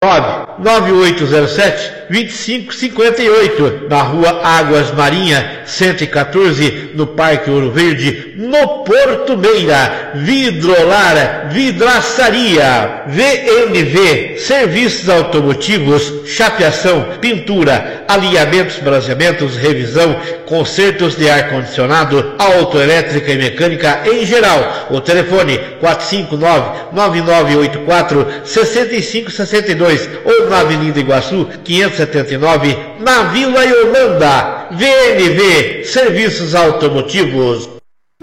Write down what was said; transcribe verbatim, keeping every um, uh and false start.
nove nove oito zero sete dois cinco cinco oito, na Rua Águas Marinha, cento e quatorze, no Parque Ouro Verde, no Porto Meira. Vidrolar, vidraçaria, V M V, serviços automotivos, chapeação, pintura, alinhamentos, bronzeamentos, revisão, consertos de ar-condicionado, autoelétrica e mecânica em geral. O telefone quatro cinco nove, nove nove oito quatro, seis cinco seis dois ou na Avenida Iguaçu, quinhentos e setenta e nove, na Vila Yolanda. V M V, serviços automotivos.